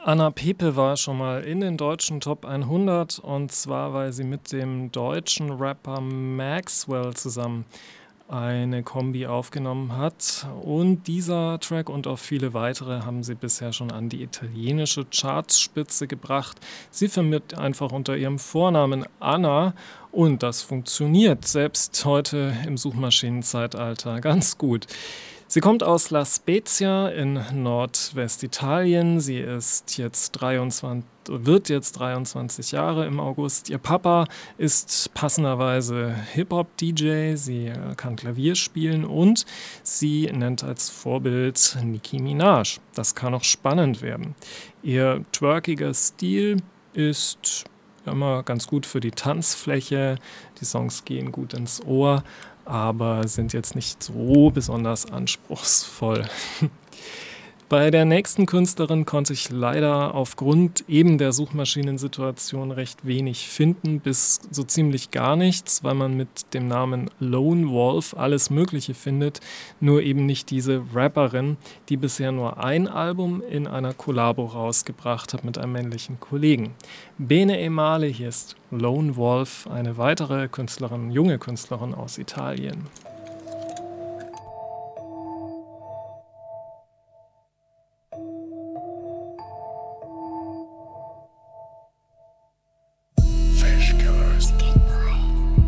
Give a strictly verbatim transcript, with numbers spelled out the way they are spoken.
Anna Pepe war schon mal in den deutschen Top hundert und zwar, weil sie mit dem deutschen Rapper Maxwell zusammen eine Kombi aufgenommen hat. Und dieser Track und auch viele weitere haben sie bisher schon an die italienische Chartspitze gebracht. Sie firmiert einfach unter ihrem Vornamen Anna und das funktioniert selbst heute im Suchmaschinenzeitalter ganz gut. Sie kommt aus La Spezia in Nordwestitalien. Sie ist jetzt dreiundzwanzig, wird jetzt dreiundzwanzig Jahre im August. Ihr Papa ist passenderweise Hip-Hop-D J. Sie äh, kann Klavier spielen und sie nennt als Vorbild Nicki Minaj. Das kann auch spannend werden. Ihr twerkiger Stil ist immer ganz gut für die Tanzfläche. Die Songs gehen gut ins Ohr, aber sind jetzt nicht so besonders anspruchsvoll. Bei der nächsten Künstlerin konnte ich leider aufgrund eben der Suchmaschinensituation recht wenig finden, bis so ziemlich gar nichts, weil man mit dem Namen Lone Wolf alles Mögliche findet, nur eben nicht diese Rapperin, die bisher nur ein Album in einer Kollabo rausgebracht hat mit einem männlichen Kollegen. Bene e Male, hier ist Lone Wolf, eine weitere Künstlerin, junge Künstlerin aus Italien.